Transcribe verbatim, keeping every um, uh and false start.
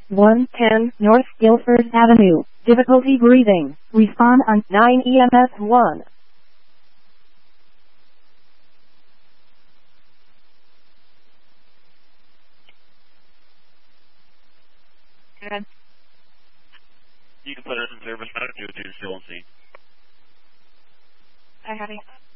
one ten North Guilford Avenue. Difficulty breathing. Respond on nine E M S one. Good. You can put it in service mode. You would do still and see. I have it.